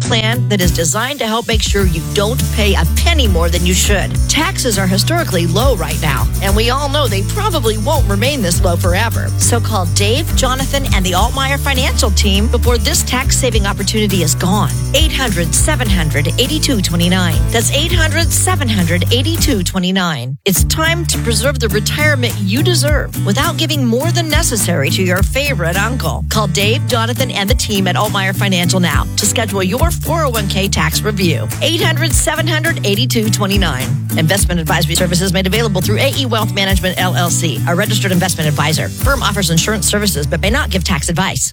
plan that is designed to help make sure you don't pay a penny more than you should. Taxes are historically low right now, and we all know they probably won't remain this low forever. So call Dave, Jonathan, and the Altmeyer Financial Team before this tax-saving opportunity is gone. 800-700-8229. That's 800-700-8229. It's time to preserve the retirement you deserve without giving more than necessary to your favorite uncle. Call Dave, Jonathan, and the team at Altmeyer Financial now to schedule your 401k tax review. 800-700-8229. Investment advisory services made available through AE Wealth Management, LLC, a registered investment advisor. Firm offers insurance services but may not give tax advice.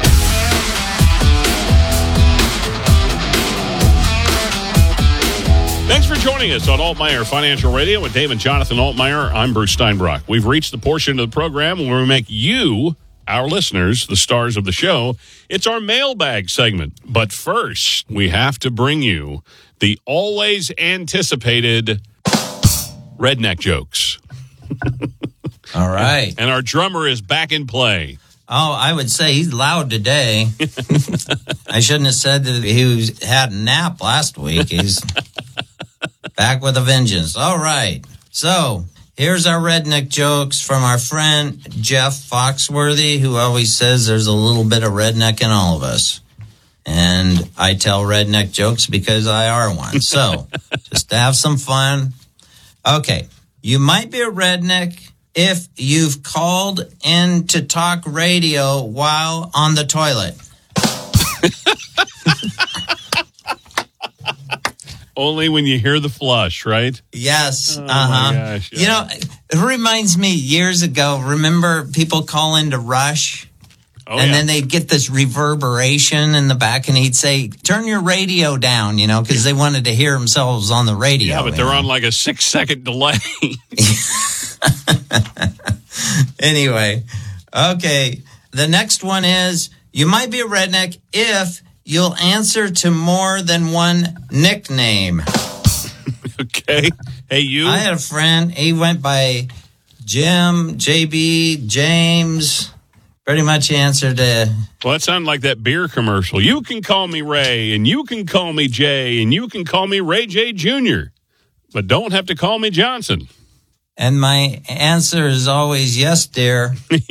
Thanks for joining us on Altmeyer Financial Radio with Dave and Jonathan Altmeyer. I'm Bruce Steinbrock. We've reached the portion of the program where we make you, our listeners, the stars of the show. It's our mailbag segment. But first, we have to bring you the always anticipated redneck jokes. All right. And our drummer is back in play. Oh, I would say he's loud today. I shouldn't have said that he had a nap last week. He's back with a vengeance. All right. So here's our redneck jokes from our friend Jeff Foxworthy, who always says there's a little bit of redneck in all of us. And I tell redneck jokes because I are one. So just to have some fun. Okay. You might be a redneck if you've called in to talk radio while on the toilet. Only when you hear the flush, right? Yes. Oh my gosh, yeah. You know, it reminds me years ago, remember people call into Rush? Oh, and yeah. then they'd get this reverberation in the back, and he'd say, turn your radio down, you know, because they wanted to hear themselves on the radio. Yeah, but they're on like a 6-second delay. Anyway, okay. The next one is, you might be a redneck if you'll answer to more than one nickname. Okay. Hey, you. I had a friend, he went by Jim, JB, James. Pretty much answered to... Well, that sounded like that beer commercial. You can call me Ray, and you can call me Jay, and you can call me Ray J. Jr., but don't have to call me Johnson. And my answer is always yes, dear.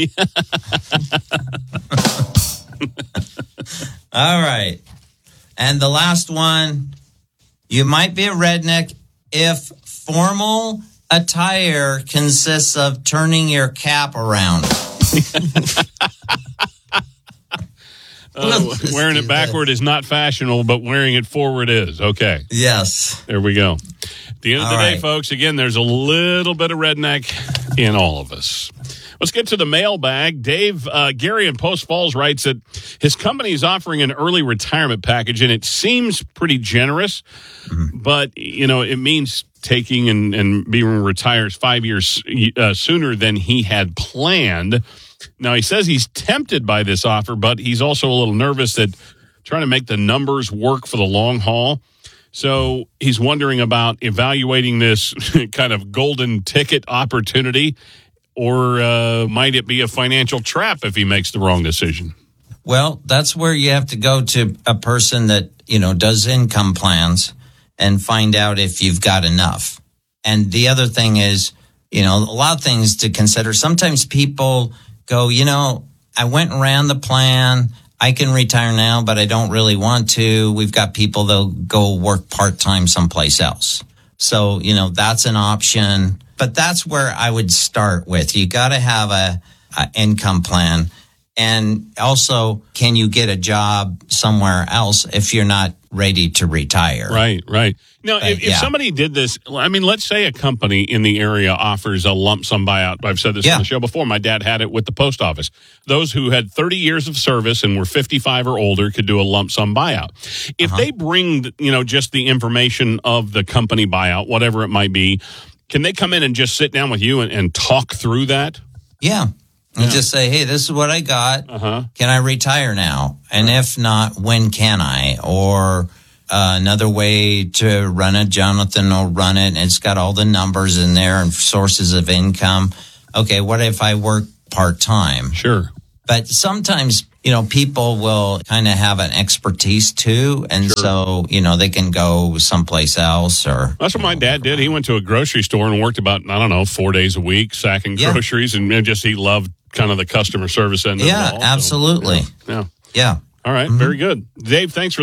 All right. And the last one, you might be a redneck if formal attire consists of turning your cap around. Wearing it backward is not fashionable, but wearing it forward is. Okay. Yes. There we go. At the end of the day, folks, again, there's a little bit of redneck in all of us. Let's get to the mailbag. Dave, Gary in Post Falls writes that his company is offering an early retirement package, and it seems pretty generous, but, you know, it means taking and being retired 5 years sooner than he had planned. Now, he says he's tempted by this offer, but he's also a little nervous that trying to make the numbers work for the long haul. So he's wondering about evaluating this kind of golden ticket opportunity, or might it be a financial trap if he makes the wrong decision? Well, that's where you have to go to a person that, you know, does income plans and find out if you've got enough. And the other thing is, you know, a lot of things to consider. Sometimes people go, you know, I went and ran the plan. I can retire now, but I don't really want to. We've got people that'll go work part-time someplace else. So, you know, that's an option. But that's where I would start with. You got to have a income plan. And also, can you get a job somewhere else if you're not ready to retire? Right, right. Now, if somebody did this, I mean, let's say a company in the area offers a lump sum buyout. I've said this on the show before. My dad had it with the post office. Those who had 30 years of service and were 55 or older could do a lump sum buyout. If they bring, you know, just the information of the company buyout, whatever it might be, can they come in and just sit down with you and talk through that? Yeah. And just say, hey, this is what I got. Can I retire now? And if not, when can I? Or another way to run it, Jonathan will run it, and it's got all the numbers in there and sources of income. Okay, what if I work part-time? Sure. But sometimes, people will kind of have an expertise too. And so, they can go someplace else or. That's what my dad did. He went to a grocery store and worked about, 4 days a week, sacking groceries, and he loved kind of the customer service end of it all. Absolutely. Yeah. All right, very good. Dave, thanks for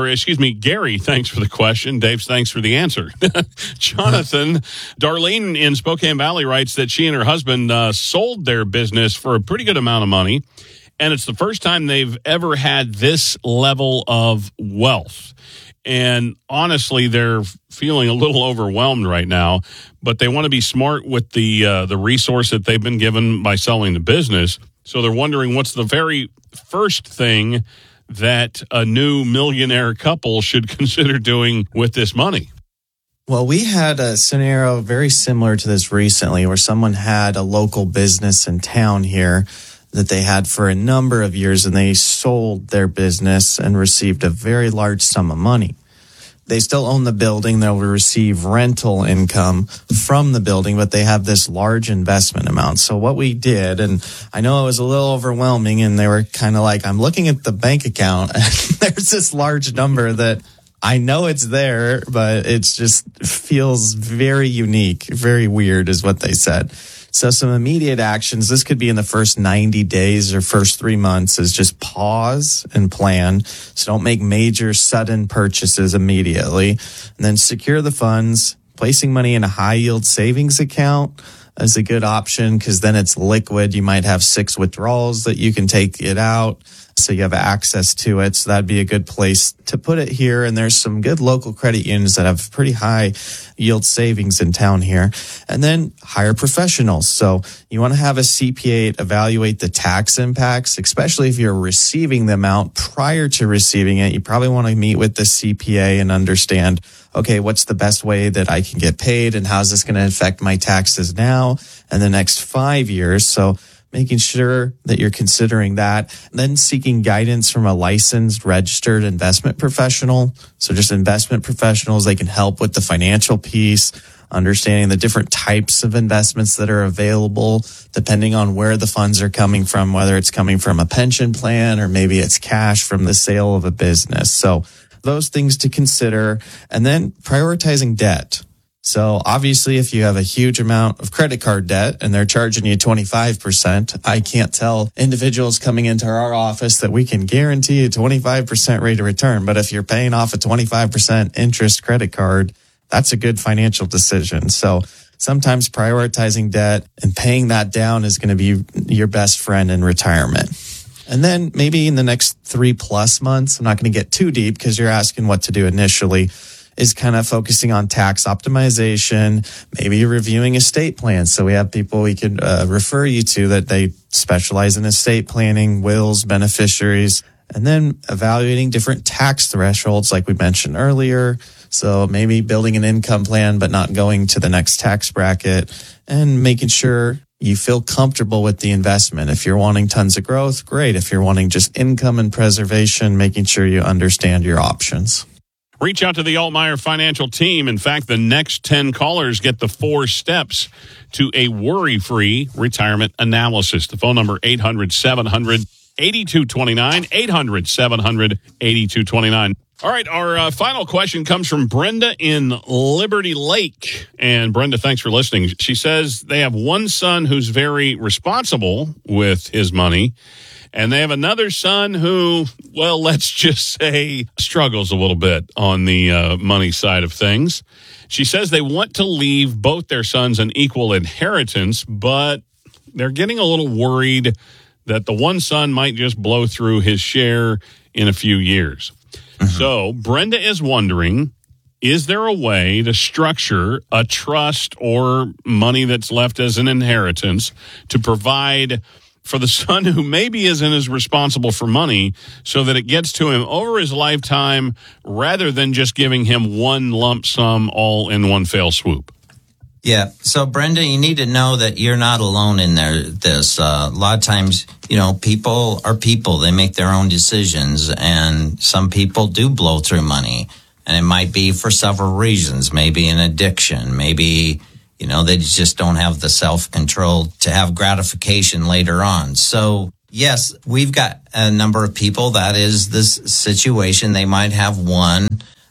Gary, thanks for the question. Dave, thanks for the answer. Jonathan, Darlene in Spokane Valley writes that she and her husband sold their business for a pretty good amount of money, and it's the first time they've ever had this level of wealth. And honestly, they're feeling a little overwhelmed right now, but they want to be smart with the resource that they've been given by selling the business. So they're wondering what's the very first thing that a new millionaire couple should consider doing with this money. Well, we had a scenario very similar to this recently where someone had a local business in town here that they had for a number of years, and they sold their business and received a very large sum of money. They still own the building. They'll receive rental income from the building, but they have this large investment amount. So what we did, and I know it was a little overwhelming, and they were kind of like, I'm looking at the bank account, and there's this large number that I know it's there, but it just feels very unique, very weird is what they said. So some immediate actions, this could be in the first 90 days or first 3 months, is just pause and plan. So don't make major sudden purchases immediately. And then secure the funds. Placing money in a high yield savings account is a good option because then it's liquid. You might have 6 withdrawals that you can take it out, so you have access to it. So that'd be a good place to put it here. And there's some good local credit unions that have pretty high yield savings in town here. And then hire professionals. So you want to have a CPA evaluate the tax impacts, especially if you're receiving the amount prior to receiving it. You probably want to meet with the CPA and understand, okay, what's the best way that I can get paid, and how's this going to affect my taxes now and the next 5 years? So making sure that you're considering that, and then seeking guidance from a licensed, registered investment professional. So just investment professionals, they can help with the financial piece, understanding the different types of investments that are available, depending on where the funds are coming from, whether it's coming from a pension plan or maybe it's cash from the sale of a business. So those things to consider. And then prioritizing debt. So obviously, if you have a huge amount of credit card debt and they're charging you 25%, I can't tell individuals coming into our office that we can guarantee a 25% rate of return. But if you're paying off a 25% interest credit card, that's a good financial decision. So sometimes prioritizing debt and paying that down is going to be your best friend in retirement. And then maybe in the next 3+ months, I'm not going to get too deep because you're asking what to do initially, is kind of focusing on tax optimization, maybe reviewing estate plans. So we have people we could refer you to that they specialize in estate planning, wills, beneficiaries, and then evaluating different tax thresholds like we mentioned earlier. So maybe building an income plan but not going to the next tax bracket, and making sure you feel comfortable with the investment. If you're wanting tons of growth, great. If you're wanting just income and preservation, making sure you understand your options. Reach out to the Altmaier Financial team. In fact, the next 10 callers get the 4 steps to a worry-free retirement analysis. The phone number, 800-700-8229, 800-700-8229. All right, our final question comes from Brenda in Liberty Lake. And Brenda, thanks for listening. She says they have one son who's very responsible with his money, and they have another son who, well, let's just say struggles a little bit on the money side of things. She says they want to leave both their sons an equal inheritance, but they're getting a little worried that the one son might just blow through his share in a few years. Mm-hmm. So Brenda is wondering, is there a way to structure a trust or money that's left as an inheritance to provide for the son who maybe isn't as responsible for money so that it gets to him over his lifetime rather than just giving him one lump sum all in one fell swoop? Yeah. So, Brenda, you need to know that you're not alone in this. A lot of times, people are people. They make their own decisions, and some people do blow through money. And it might be for several reasons. Maybe an addiction. Maybe, they just don't have the self-control to have gratification later on. So Yes, we've got a number of people that is this situation. They might have one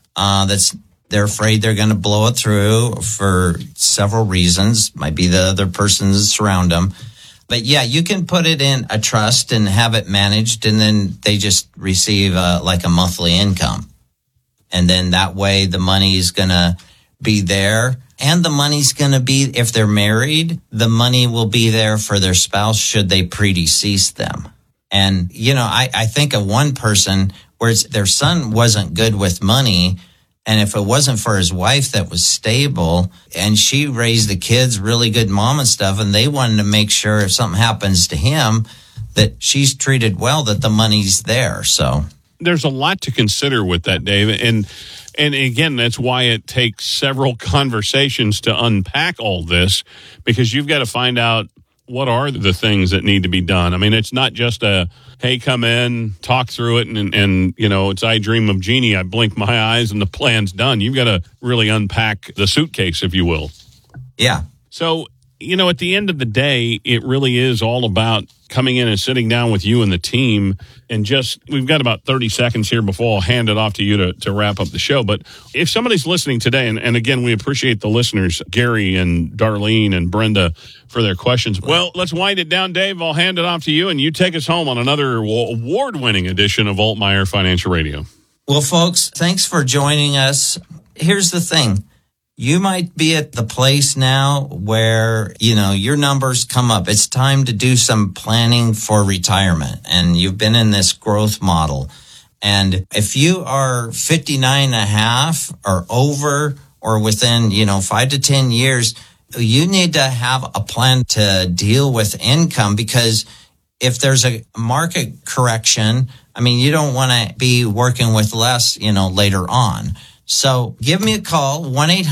they're afraid they're going to blow it through for several reasons. Might be the other persons surround them. But yeah, you can put it in a trust and have it managed, and then they just receive like a monthly income. And then that way the money is going to be there. And the money's going to be, if they're married, the money will be there for their spouse should they predecease them. And, I think of one person where their son wasn't good with money. And if it wasn't for his wife that was stable and she raised the kids, really good mom and stuff, and they wanted to make sure if something happens to him that she's treated well, that the money's there. So there's a lot to consider with that, Dave. And again, that's why it takes several conversations to unpack all this, because you've got to find out what are the things that need to be done. I mean, it's not just hey, come in, talk through it, and it's I dream of Jeannie. I blink my eyes and the plan's done. You've got to really unpack the suitcase, if you will. Yeah. So, at the end of the day, it really is all about coming in and sitting down with you and the team. And we've got about 30 seconds here before I'll hand it off to you to wrap up the show. But if somebody's listening today, and again, we appreciate the listeners, Gary and Darlene and Brenda, for their questions. Well, let's wind it down, Dave. I'll hand it off to you, and you take us home on another award-winning edition of Altmaier Financial Radio. Well, folks, thanks for joining us. Here's the thing. You might be at the place now where, your numbers come up. It's time to do some planning for retirement, and you've been in this growth model. And if you are 59 and a half or over or within, 5 to 10 years, you need to have a plan to deal with income, because if there's a market correction, you don't want to be working with less, later on. So give me a call,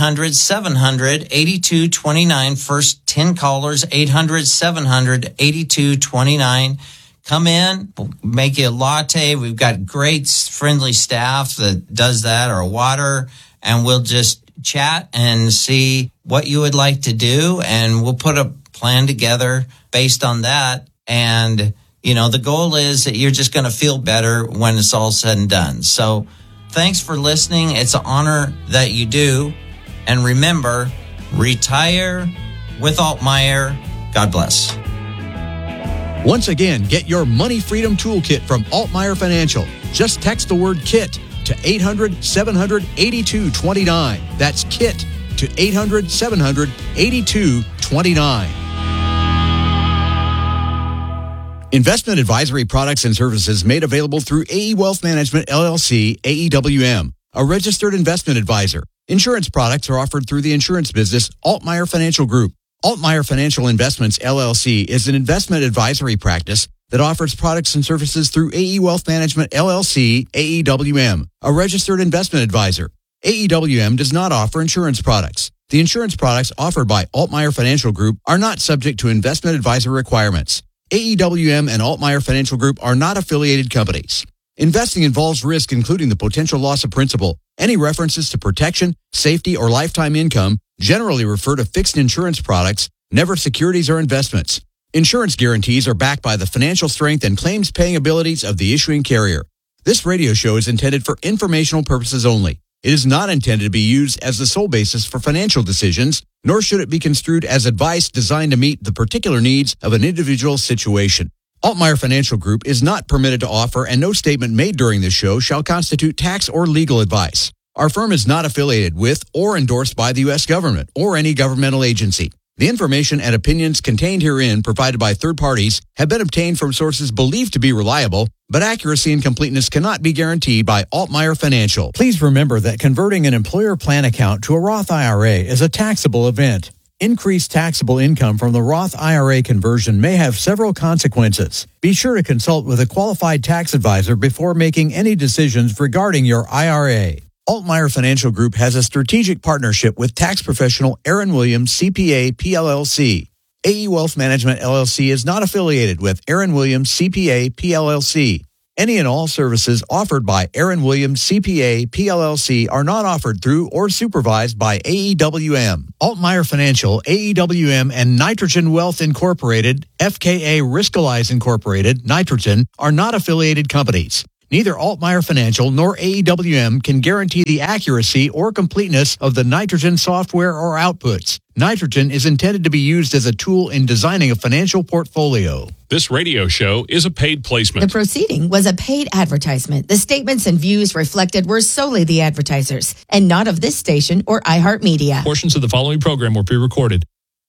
1-800-700-8229. First 10 callers, 800-700-8229. Come in, we'll make you a latte. We've got great, friendly staff that does that, or water, and we'll just chat and see what you would like to do, and we'll put a plan together based on that. And, the goal is that you're just going to feel better when it's all said and done. So thanks for listening. It's an honor that you do. And remember, retire with Altmaier. God bless. Once again, get your Money Freedom Toolkit from Altmaier Financial. Just text the word KIT to 800-700-8229. That's KIT to 800-700-8229. Investment advisory products and services made available through AE Wealth Management, LLC, AEWM, a registered investment advisor. Insurance products are offered through the insurance business Altmaier Financial Group. Altmaier Financial Investments, LLC is an investment advisory practice that offers products and services through AE Wealth Management, LLC, AEWM, a registered investment advisor. AEWM does not offer insurance products. The insurance products offered by Altmaier Financial Group are not subject to investment advisor requirements. AEWM and Altmaier Financial Group are not affiliated companies. Investing involves risk, including the potential loss of principal. Any references to protection, safety, or lifetime income generally refer to fixed insurance products, never securities or investments. Insurance guarantees are backed by the financial strength and claims-paying abilities of the issuing carrier. This radio show is intended for informational purposes only. It is not intended to be used as the sole basis for financial decisions, nor should it be construed as advice designed to meet the particular needs of an individual situation. Altmaier Financial Group is not permitted to offer, and no statement made during this show shall constitute tax or legal advice. Our firm is not affiliated with or endorsed by the U.S. government or any governmental agency. The information and opinions contained herein provided by third parties have been obtained from sources believed to be reliable, but accuracy and completeness cannot be guaranteed by Altmaier Financial. Please remember that converting an employer plan account to a Roth IRA is a taxable event. Increased taxable income from the Roth IRA conversion may have several consequences. Be sure to consult with a qualified tax advisor before making any decisions regarding your IRA. Altmaier Financial Group has a strategic partnership with tax professional Aaron Williams, CPA, PLLC. AE Wealth Management, LLC is not affiliated with Aaron Williams, CPA, PLLC. Any and all services offered by Aaron Williams, CPA, PLLC are not offered through or supervised by AEWM. Altmeyer Financial, AEWM, and Nitrogen Wealth Incorporated, FKA Riskalyze Incorporated, Nitrogen, are not affiliated companies. Neither Altmeyer Financial nor AEWM can guarantee the accuracy or completeness of the Nitrogen software or outputs. Nitrogen is intended to be used as a tool in designing a financial portfolio. This radio show is a paid placement. The proceeding was a paid advertisement. The statements and views reflected were solely the advertisers and not of this station or iHeartMedia. Portions of the following program were pre-recorded.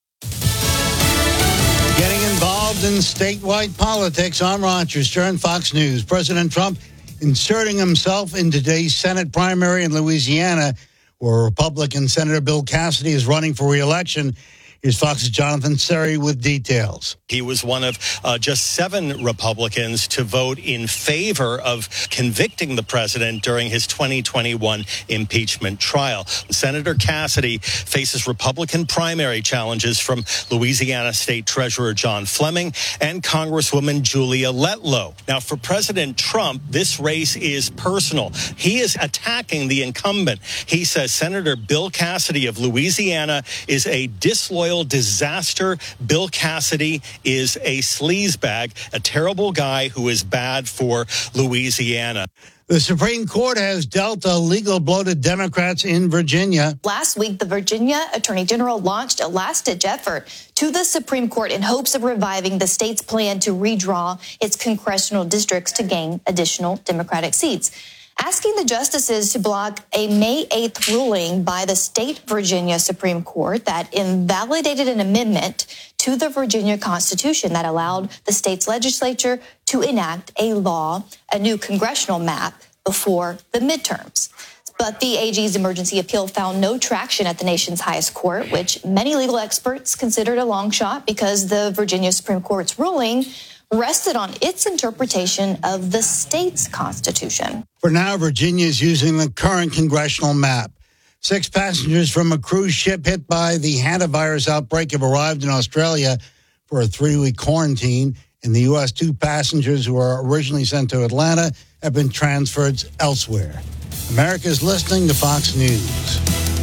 Getting involved in statewide politics on Rochester and Fox News. President Trump inserting himself in today's Senate primary in Louisiana, where Republican Senator Bill Cassidy is running for re-election. Here's Fox's Jonathan Serry with details. He was one of just 7 Republicans to vote in favor of convicting the president during his 2021 impeachment trial. Senator Cassidy faces Republican primary challenges from Louisiana State Treasurer John Fleming and Congresswoman Julia Letlow. Now, for President Trump, this race is personal. He is attacking the incumbent. He says Senator Bill Cassidy of Louisiana is a disloyal disaster. Bill Cassidy is a sleazebag, a terrible guy who is bad for Louisiana. The Supreme Court has dealt a legal blow to Democrats in Virginia. Last week, the Virginia Attorney General launched a last-ditch effort to the Supreme Court in hopes of reviving the state's plan to redraw its congressional districts to gain additional Democratic seats, asking the justices to block a May 8th ruling by the state Virginia Supreme Court that invalidated an amendment to the Virginia Constitution that allowed the state's legislature to enact a law, a new congressional map, before the midterms. But the AG's emergency appeal found no traction at the nation's highest court, which many legal experts considered a long shot because the Virginia Supreme Court's ruling rested on its interpretation of the state's constitution. For now, Virginia is using the current congressional map. 6 passengers from a cruise ship hit by the hantavirus outbreak have arrived in Australia for a 3-week quarantine. In the U.S., 2 passengers who were originally sent to Atlanta have been transferred elsewhere. America's listening to Fox News.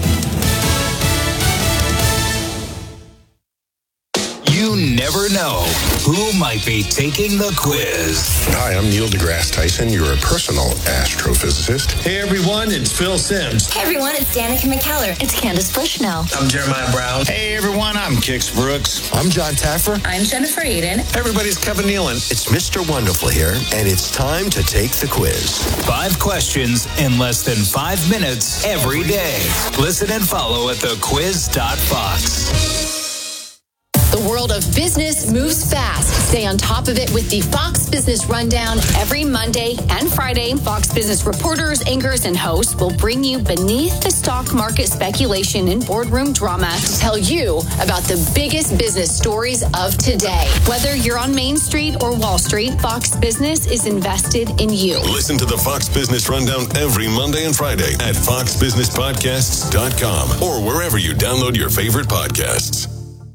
You never know who might be taking the quiz. Hi, I'm Neil deGrasse Tyson, your personal astrophysicist. Hey everyone, it's Phil Simms. Hey everyone, it's Danica McKellar. It's Candace Bushnell. I'm Jeremiah Brown. Hey everyone, I'm Kix Brooks. I'm John Taffer. I'm Jennifer Aiden. Hey everybody, it's Kevin Nealon. It's Mr. Wonderful here, and it's time to take the quiz. 5 questions in less than 5 minutes every day. Listen and follow at thequiz.fox. The world of business moves fast. Stay on top of it with the Fox Business Rundown. Every Monday and Friday, Fox Business reporters, anchors, and hosts will bring you beneath the stock market speculation and boardroom drama to tell you about the biggest business stories of today. Whether you're on Main Street or Wall Street, Fox Business is invested in you. Listen to the Fox Business Rundown every Monday and Friday at foxbusinesspodcasts.com or wherever you download your favorite podcasts.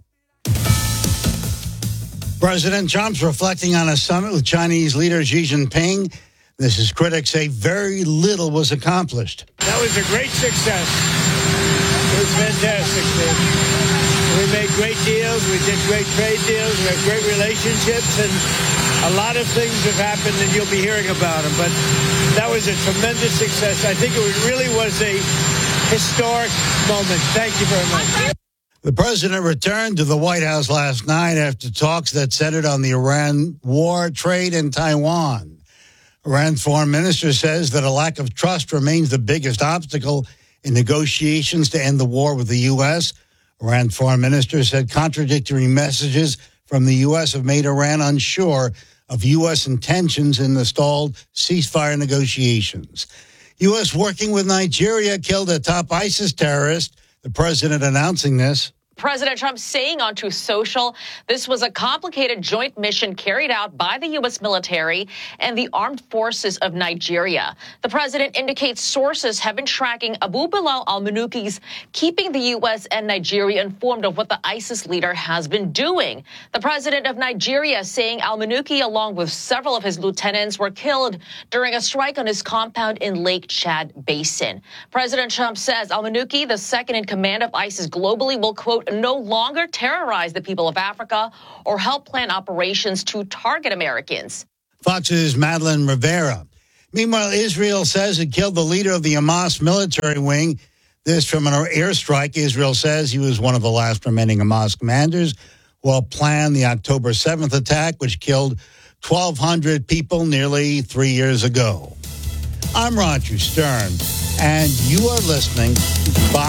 President Trump's reflecting on a summit with Chinese leader Xi Jinping. This is critics say very little was accomplished. That was a great success. It was fantastic. We made great deals. We did great trade deals. We have great relationships. And a lot of things have happened and you'll be hearing about them. But that was a tremendous success. I think it really was a historic moment. Thank you very much. The president returned to the White House last night after talks that centered on the Iran war, trade, and Taiwan. Iran's foreign minister says that a lack of trust remains the biggest obstacle in negotiations to end the war with the U.S. Iran's foreign minister said contradictory messages from the U.S. have made Iran unsure of U.S. intentions in the stalled ceasefire negotiations. U.S. working with Nigeria killed a top ISIS terrorist. The president announcing this. President Trump saying on Truth Social, this was a complicated joint mission carried out by the U.S. military and the armed forces of Nigeria. The president indicates sources have been tracking Abu Bilal al-Manuki's keeping the U.S. and Nigeria informed of what the ISIS leader has been doing. The president of Nigeria saying al-Manuki, along with several of his lieutenants, were killed during a strike on his compound in Lake Chad Basin. President Trump says al-Manuki, the second in command of ISIS globally, will, quote, no longer terrorize the people of Africa or help plan operations to target Americans. Fox's Madeline Rivera. Meanwhile, Israel says it killed the leader of the Hamas military wing. This from an airstrike. Israel says he was one of the last remaining Hamas commanders who helped plan the October 7th attack, which killed 1,200 people nearly 3 years ago. I'm Roger Stern, and you are listening to Fox